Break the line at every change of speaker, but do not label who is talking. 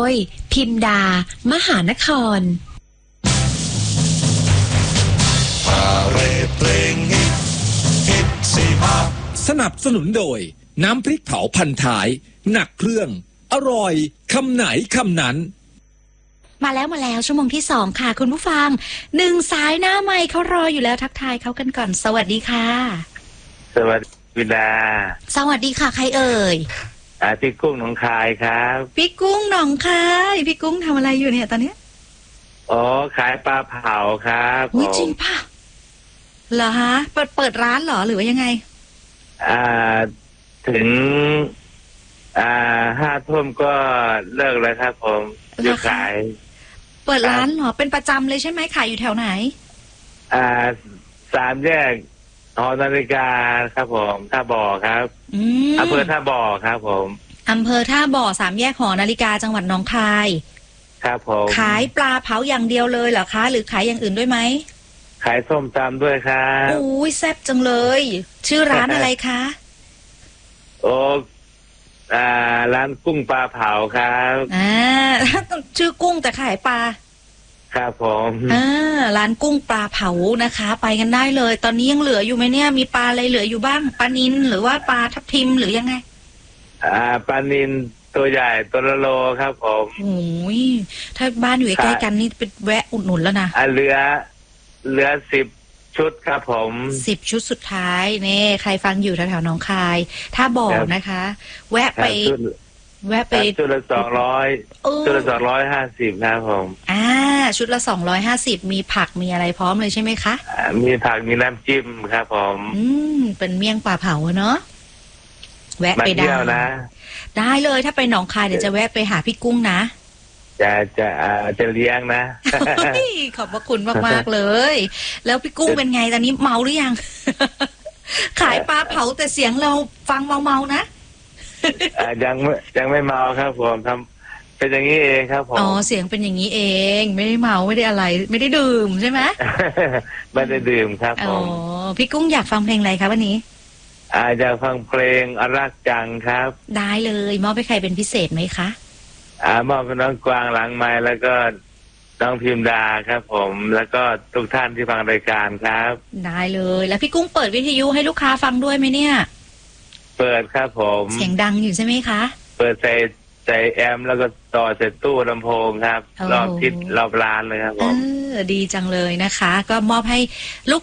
ยพิมดามหานคร
สนับสนุนโดยน้ำพริกเผาพันท้ายหนักเครื่องอร่อยคำไหนคำนั้น
มาแล้วชั่วโมงที่2ค่ะคุณผู้ฟัง1สายหน้าไมค์เขารออยู่แล้วทักทายเขากันก่อนสวัสดีค่ะ
สวัสดีวิดา
สวัสดีค่ะใครเอ่ย
พี่กุ้งหนองคายครับ
พี่กุ้งหนองคายพี่กุ้งทำอะไรอยู่เนี่ยตอนนี้
อ๋อขายปลาเผาครับ
จริงป่ะเหรอฮะเปิดร้านเหรอหรือว่ายังไง
ถึง5 ทุ่มก็เลิกแล้วครับผมหยุดขาย
เปิดร้านเหรอเป็นประจำเลยใช่ไหมขายอยู่แถวไหน
3 แยกหอนาฬิกาครับผมท่าบ่อครับอำเภอท่าบ่อครับผม
อำเภอท่าบ่อ3 แยกหอนาฬิกาจังหวัดหนองคาย
ครับผม
ขายปลาเผาอย่างเดียวเลยเหรอคะหรือขายอย่างอื่นด้วยไหม
ขายส้มตำด้วยครับ
อุ้ยแซ่บจังเลยชื่อร้านอะไรคะ
โอ้ร้านกุ้งปลาเผาครับ
ชื่อกุ้งแต่ขายปลา
ครับผม
ร้านกุ้งปลาเผานะคะไปกันได้เลยตอนนี้ยังเหลืออยู่ไหมเนี่ยมีปลาอะไรเหลืออยู่บ้างปลานิลหรือว่าปลาทับทิมหรือยังไง
ปลานิลตัวใหญ่ตัวละโลครับผม
โอ้ยถ้าบ้านอยู่ใกล้กันนี่ไปแวะอุดหนุนแล้วนะ
เหลือ10 ชุดครับผม
10 ชุดสุดท้ายนี่ใครฟังอยู่แถวๆหนองคายถ้าบอกนะคะแวะไป
ชุดละ200ชุดละ250ครับผม
ชุดละ250มีผักมีอะไรพร้อมเลยใช่ไหมคะ
มีผักมีน้ำจิ้มครับผม
เป็นเมี่ยงปลาเผาเนาะแวะไปได้ได้เลยถ้าไปหนองคายเดี๋ยวจะแวะไปหาพี่กุ้งนะ
จะเลี้ยงนะ
ขอบพระคุณมากๆเลยแล้วพี่กุ้งเป็นไงตอนนี้เมาหรือยังขายปลาเผาแต่เสียงเราฟังเมาๆนะ
ยังไม่เมาครับผมทำเป็นอย่างนี้เองครับผม
เสียงเป็นอย่างนี้เองไม่ได้เมาไม่ได้อะไรไม่ได้ดื่มใช่ไหม
ไม่ได้ดื่มครับผม
พี่กุ้งอยากฟังเพลงอะไรครับวันนี้
อยากฟังเพลงรักจังครับ
ได้เลยมอบให้ใครเป็นพิเศษไหมคะ
มอบให้น้องกวางหลังไมค์แล้วก็น้องพิมดาครับผมแล้วก็ทุกท่านที่ฟังรายการครับ
ได้เลยแล้วพี่กุ้งเปิดวิทยุให้ลูกค้าฟังด้วยไหมเนี่ย
เปิดครับผม
เสียงดังอยู่ใช่ไหมคะ
เปิดใส่แอมแล้วก็ต่อใส่ตู้ลำโพงครับรอบทิศรอบร้านเลยครับผม
ดีจังเลยนะคะก็มอบให้ลูก